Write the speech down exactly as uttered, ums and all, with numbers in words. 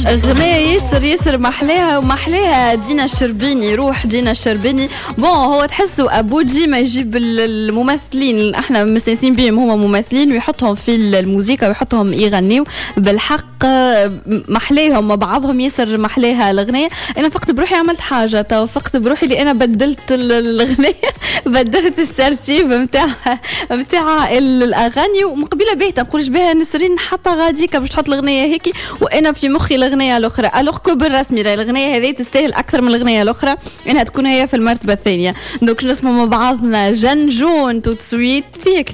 غنية ياسر ياسر محلاها ومحلاها دينا الشربيني. روح دينا الشربيني بون هو تحسوا أبو ديما يجيب الممثلين احنا مستانسين بهم هما ممثلين ويحطهم في الموسيقى ويحطهم يغنيوا بالحق محلاهم وبعضهم ياسر محلاها الغنية. انا فقط بروحي عملت حاجة تو فقط بروحي اللي انا بدلت الغنية بدلت الترتيب متاع متاع الاغاني ومقبله به تنقولش بها نسرين حتى غاديك باش تحط الغنية هيك وانا في مخي الغنية الاخرى الوغ كو بالرسمي الغنية هذه تستاهل اكثر من الغنية الاخرى انها تكون هي في المرتبة الثانية. دوك نسمع مع بعضنا جنجون توت سويت فيك